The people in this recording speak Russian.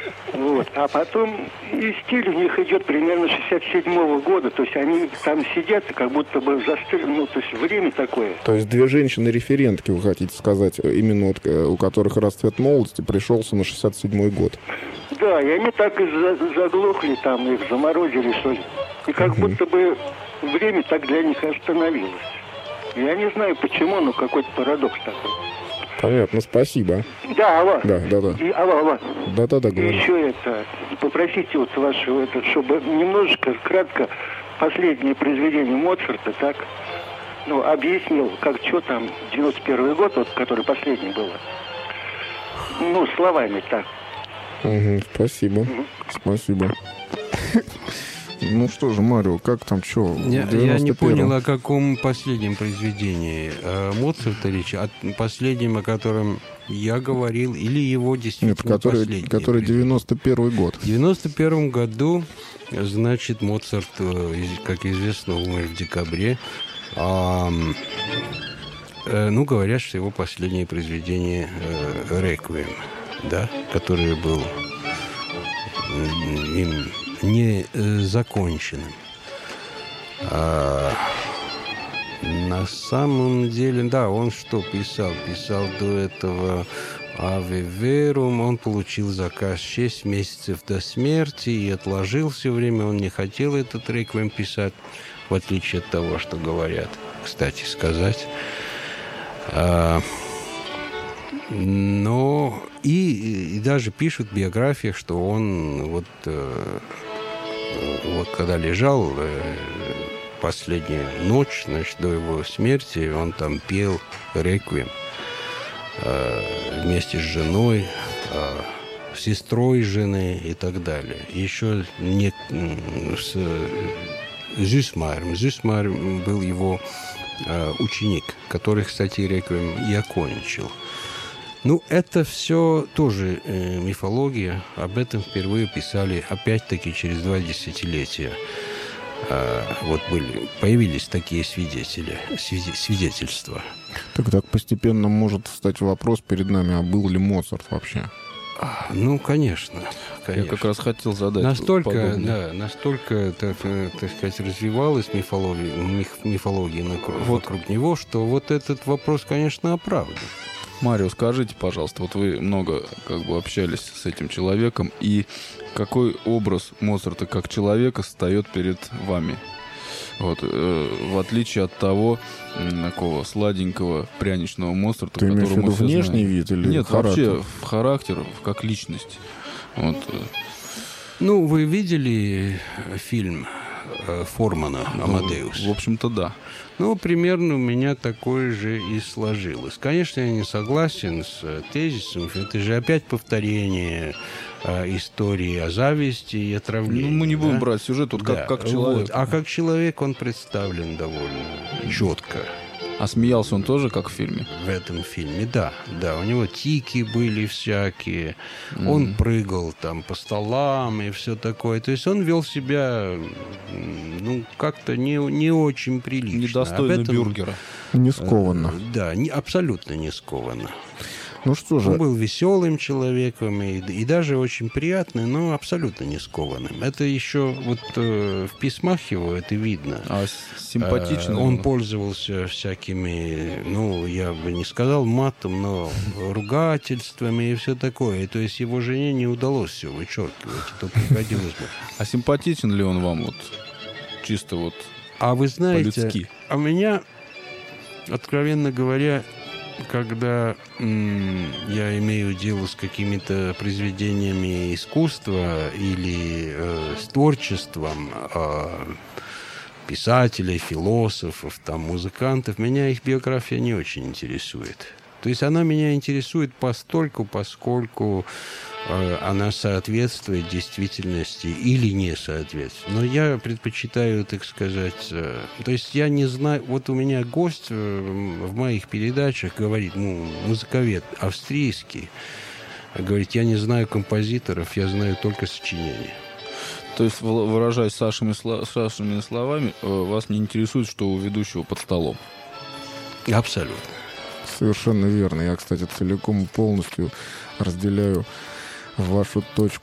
Вот. А потом и стиль у них идет примерно 67-го года. То есть они там сидят, как будто бы застыли. Ну, то есть время такое. То есть две женщины-референтки, вы хотите сказать, именно вот, у которых расцвет молодости пришелся на 67-й год. Да, и они так и заглохли там, их заморозили, что ли. И как будто бы время так для них остановилось. Я не знаю почему, но какой-то парадокс такой. Понятно, спасибо. Да, алло. Да. И, алло. Да, И говорю. еще попросите вот вашего, чтобы немножечко, кратко, последнее произведение Моцарта, так, объяснил, как что там, 91-й год, вот, который последний был. Словами так. Спасибо. Спасибо. Ну что же, Марио, как там, что? Я не понял, о каком последнем произведении Моцарта речь, о последнем, о котором я говорил, или его действительно последнее. Который 91-й год. В 91-м году, значит, Моцарт, как известно, умер в декабре. Говорят, что его последнее произведение «Реквием», да, который был им не законченным. На самом деле, да, он что писал? Писал до этого «Аве Верум». Он получил заказ 6 месяцев до смерти и отложил все время. Он не хотел этот реквием писать, в отличие от того, что говорят, кстати сказать. Но и даже пишут в биографиях, что он вот когда лежал последнюю ночь, значит, до его смерти, он там пел реквием вместе с женой, сестрой жены и так далее. Еще не с Зюсмайером. Зюсмайер был его ученик, который, кстати, реквием и окончил. Это все тоже мифология. Об этом впервые писали, опять-таки, через 2 десятилетия. Появились такие свидетельства. Так постепенно может встать вопрос перед нами, а был ли Моцарт вообще? Конечно. Я как раз хотел задать. Настолько, так сказать, развивалась мифология вокруг него, что вот этот вопрос, конечно, оправдан. Марио, скажите, пожалуйста, вот вы много общались с этим человеком, и какой образ Моцарта как человека встает перед вами? В отличие от того такого сладенького пряничного Моцарта, ты которого мы все внешний знаем. вид или Нет, характер? вообще в характер, как личность. Вы видели фильм Формана «Амадеус»? В общем-то, да. Примерно у меня такое же и сложилось. Конечно, я не согласен с тезисом. Это же опять повторение истории о зависти и отравлении. Мы не будем брать сюжет как человек. А как человек он представлен довольно четко. А смеялся он тоже, как в фильме? В этом фильме, да. У него тики были всякие. Он прыгал там по столам и все такое. То есть он вел себя, как-то не очень прилично. Недостойно бюргера. Не скованно. Да, абсолютно не скованно. Что же? Он был веселым человеком и даже очень приятным, но абсолютно не скованным. Это еще в письмах его это видно. А симпатичный? Он пользовался всякими, я бы не сказал матом, но ругательствами и все такое. То есть его жене не удалось все вычеркивать. Это пригодилось бы. А симпатичен ли он вам чисто А вы знаете, по-людски? А меня, откровенно говоря, когда я имею дело с какими-то произведениями искусства или с творчеством писателей, философов, музыкантов, меня их биография не очень интересует. То есть она меня интересует поскольку она соответствует действительности или не соответствует. Но я предпочитаю, так сказать... То есть я не знаю... У меня гость в моих передачах говорит, музыковед австрийский, говорит, я не знаю композиторов, я знаю только сочинения. То есть, выражаясь Сашиными словами, вас не интересует, что у ведущего под столом? Абсолютно. Совершенно верно. Я, кстати, целиком и полностью разделяю вашу точку